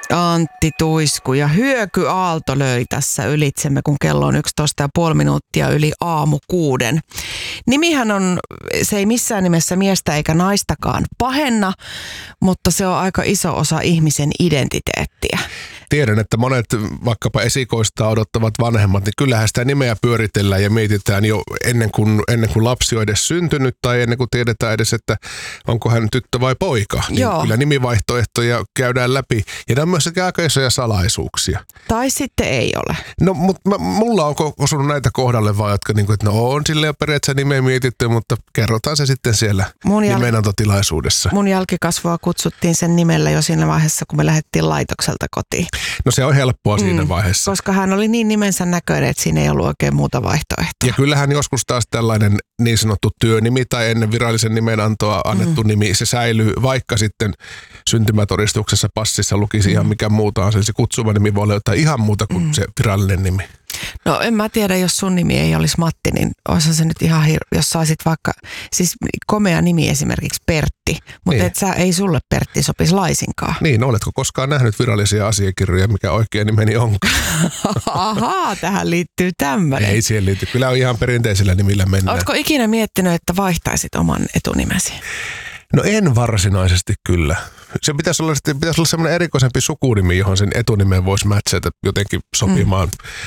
Antti Tuisku ja hyökyaalto löi tässä ylitsemme, kun kello on 11,5 minuuttia yli aamu 6. Nimihän on, se ei missään nimessä miestä eikä naistakaan pahenna, mutta se on aika iso osa ihmisen identiteettiä. Tiedän, että monet vaikkapa esikoista odottavat vanhemmat, niin kyllähän sitä nimeä pyöritellään ja mietitään jo ennen kuin lapsi on edes syntynyt tai ennen kuin tiedetään edes, että onko hän tyttö vai poika. Niin kyllä nimivaihtoehtoja käydään läpi ja nämä on myös aika isoja salaisuuksia. Tai sitten ei ole. No, mutta mulla on osunut näitä kohdalle vaan, jotka niin kuin, että no on silleen periaatteessa nimeä mietitty, mutta kerrotaan se sitten siellä nimenantotilaisuudessa. Mun jälkikasvua kutsuttiin sen nimellä jo siinä vaiheessa, kun me lähdettiin laitokselta kotiin. No se on helppoa siinä vaiheessa. Koska hän oli niin nimensä näköinen, että siinä ei ollut oikein muuta vaihtoehtoa. Ja kyllähän joskus taas tällainen niin sanottu työnimi tai ennen virallisen nimenantoa annettu nimi, se säilyy, vaikka sitten syntymätodistuksessa passissa lukisi ihan mikä muuta on. Se kutsuva nimi voi olla jotain ihan muuta kuin se virallinen nimi. No en mä tiedä, jos sun nimi ei olisi Matti, niin olisi se nyt ihan jos saisit vaikka, siis komea nimi esimerkiksi Pertti, mutta niin. Ei sulle Pertti sopisi laisinkaan. Niin, no oletko koskaan nähnyt virallisia asiakirjoja, mikä oikea nimeni on? Ahaa, tähän liittyy tämmöinen. Ei siihen liity, kyllä on ihan perinteisellä nimillä mennään. Oletko ikinä miettinyt, että vaihtaisit oman etunimesi? No en varsinaisesti kyllä. Se pitäisi olla semmoinen erikoisempi sukunimi, johon sen etunimen voisi matchata jotenkin sopimaan.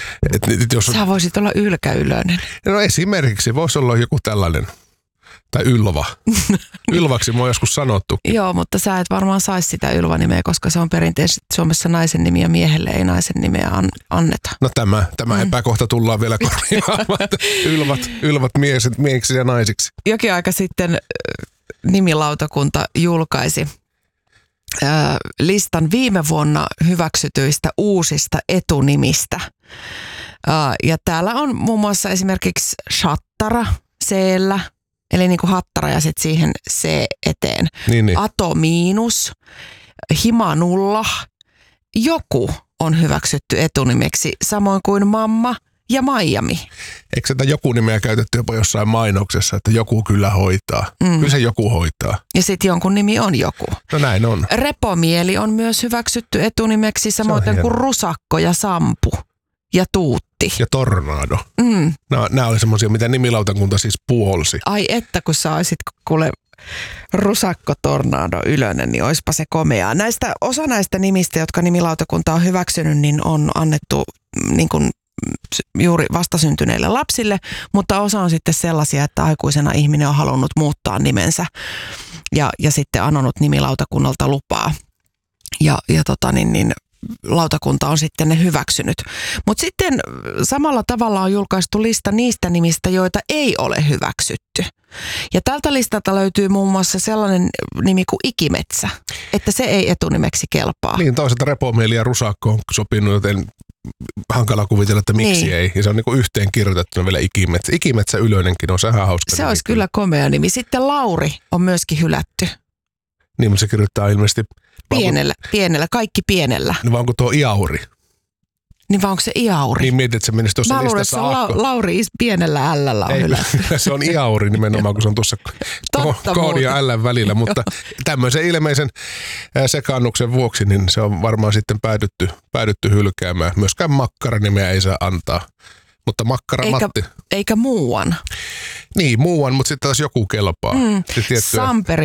Sä voisit olla Ylkä-Ylönen. No esimerkiksi voisi olla joku tällainen. Tai Ylva. Ylvaksi mä oon joskus sanottu. Joo, mutta sä et varmaan saisi sitä Ylva-nimeä, koska se on perinteisesti Suomessa naisen nimi ja miehelle ei naisen nimeä anneta. No tämä epäkohta tullaan vielä korjaamaan. Ylvat miehiksi ja naisiksi. Jokin aika sitten nimilautakunta julkaisi listan viime vuonna hyväksytyistä uusista etunimistä. Ja täällä on muun muassa esimerkiksi Shattara C-llä, eli niin kuin Hattara ja sitten siihen C eteen. Niin. Ato miinus, Himanullah, joku on hyväksytty etunimeksi, samoin kuin Mamma ja Miami. Eikö sitä joku nimeä käytetty jopa jossain mainoksessa, että joku kyllä hoitaa? Kyllä se joku hoitaa. Ja sitten jonkun nimi on joku. No näin on. Repomieli on myös hyväksytty etunimeksi, samoin kuin Rusakko ja Sampu ja Tuutti. Ja Tornado. Nämä oli semmoisia, mitä nimilautakunta siis puolsi. Ai että, kun sä olisit kuule Rusakko, Tornado, Ylönen, niin oispa se komeaa. Osa näistä nimistä, jotka nimilautakunta on hyväksynyt, niin on annettu niin kuin juuri vastasyntyneille lapsille, mutta osa on sitten sellaisia, että aikuisena ihminen on halunnut muuttaa nimensä ja sitten anonut nimilautakunnalta lupaa. Ja lautakunta on sitten ne hyväksynyt. Mutta sitten samalla tavalla on julkaistu lista niistä nimistä, joita ei ole hyväksytty. Ja tältä listalta löytyy muun muassa sellainen nimi kuin Ikimetsä, että se ei etunimeksi kelpaa. Niin, toisaalta Repomieli ja Rusakko on sopinut, joten hankala kuvitella, että miksi ei. Ja se on niin kuin yhteen kirjoitettuna vielä Ikimetsä. Ikimetsä Ylönenkin on ihan hauska. Se olisi kyllä komea nimi. Sitten Lauri on myöskin hylätty. Niin, mutta se kirjoittaa ilmeisesti Pienellä, kaikki pienellä. Niin vaan onko tuo Iauri? Niin vaan onko se Iauri? Niin mietit, että se menisi tuossa listassa Lauri pienellä L:llä on hylätty. Se on Iauri nimenomaan, kun se on tuossa K ja L välillä. Mutta tämmöisen ilmeisen sekaannuksen vuoksi, niin se on varmaan sitten päädytty hylkäämään. Myöskään Makkara-nimeä ei saa antaa. Mutta Makkara Matti. Eikä Muuan. Niin, Muuan, mutta sitten taas joku kelpaa. Samperi